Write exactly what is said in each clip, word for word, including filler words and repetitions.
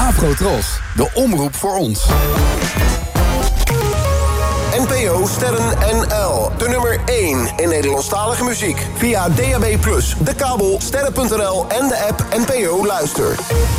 Afrotros, de omroep voor ons. N P O Sterren N L, de nummer één in Nederlandstalige muziek. Via D A B plus, de kabel, sterren punt n l en de app N P O Luister.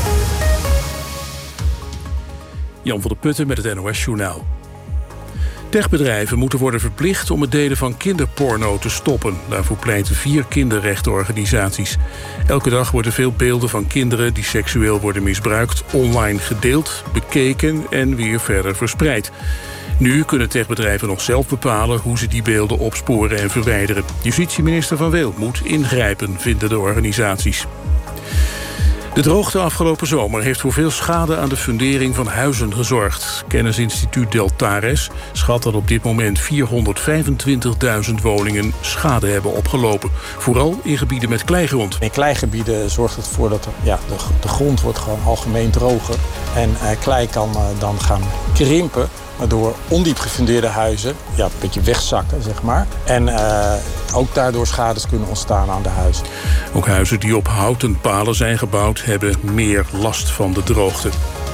Jan van der Putten met het N O S-journaal. Techbedrijven moeten worden verplicht om het delen van kinderporno te stoppen. Daarvoor pleiten vier kinderrechtenorganisaties. Elke dag worden veel beelden van kinderen die seksueel worden misbruikt online gedeeld, bekeken en weer verder verspreid. Nu kunnen techbedrijven nog zelf bepalen hoe ze die beelden opsporen en verwijderen. Justitieminister Van Weel moet ingrijpen, vinden de organisaties. De droogte afgelopen zomer heeft voor veel schade aan de fundering van huizen gezorgd. Kennisinstituut Deltares schat dat op dit moment vierhonderdvijfentwintigduizend woningen schade hebben opgelopen. Vooral in gebieden met kleigrond. In kleigebieden zorgt het ervoor dat er, ja, de, de grond wordt gewoon algemeen droger. En eh, klei kan eh, dan gaan krimpen, waardoor ondiep gefundeerde huizen ja, een beetje wegzakken, zeg maar. En uh, ook daardoor schades kunnen ontstaan aan de huizen. Ook huizen die op houten palen zijn gebouwd hebben meer last van de droogte.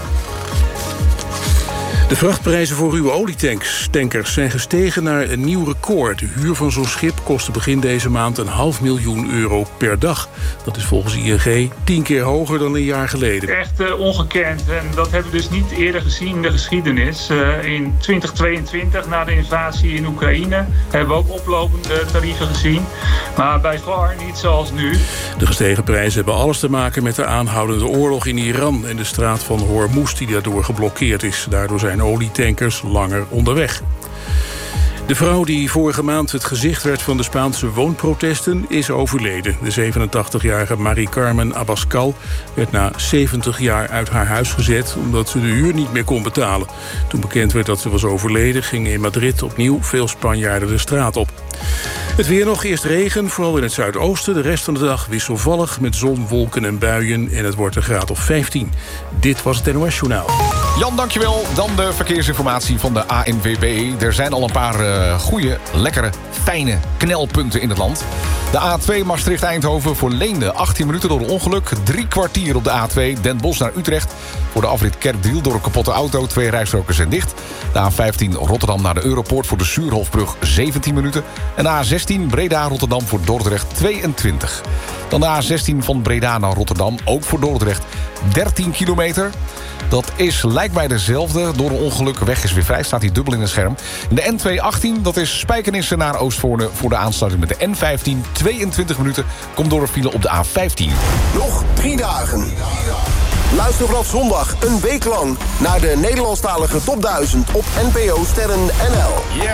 De vrachtprijzen voor ruwe olietanks tankers zijn gestegen naar een nieuw record. De huur van zo'n schip kostte begin deze maand een half miljoen euro per dag. Dat is volgens I N G tien keer hoger dan een jaar geleden. Echt uh, ongekend. En dat hebben we dus niet eerder gezien in de geschiedenis. Uh, in twintig tweeëntwintig, na de invasie in Oekraïne, hebben we ook oplopende tarieven gezien. Maar bij far niet zoals nu. De gestegen prijzen hebben alles te maken met de aanhoudende oorlog in Iran en de straat van Hormuz die daardoor geblokkeerd is. Daardoor zijn olietankers langer onderweg. De vrouw die vorige maand het gezicht werd van de Spaanse woonprotesten is overleden. De zevenentachtigjarige Marie Carmen Abascal werd na zeventig jaar uit haar huis gezet omdat ze de huur niet meer kon betalen. Toen bekend werd dat ze was overleden, gingen in Madrid opnieuw veel Spanjaarden de straat op. Het weer nog, eerst regen, vooral in het zuidoosten. De rest van de dag wisselvallig met zon, wolken en buien. En het wordt een graad of vijftien. Dit was het N O S-journaal. Jan, dankjewel. Dan de verkeersinformatie van de A N W B. Er zijn al een paar uh, goede, lekkere, fijne knelpunten in het land. De A twee Maastricht-Eindhoven voor Leende. achttien minuten door een ongeluk. Drie kwartier op de A twee Den Bosch naar Utrecht. Voor de afrit Kerkdriel door een kapotte auto. Twee rijstroken zijn dicht. De A vijftien Rotterdam naar de Europoort voor de Suurhofbrug. zeventien minuten. En de A zestien Breda-Rotterdam voor Dordrecht. tweeëntwintig. Dan de A zestien van Breda naar Rotterdam. Ook voor Dordrecht. dertien kilometer. Dat is, lijkt mij dezelfde. Door een ongeluk, weg is weer vrij, staat hij dubbel in het scherm. En de N tweehonderdachttien, dat is Spijkenisse naar Oostvoorne voor de aansluiting met de N vijftien. tweeëntwintig minuten, komt door een file op de A vijftien. Nog drie dagen. Luister vanaf zondag een week lang naar de Nederlandstalige Top duizend op N P O Sterren N L. Yes!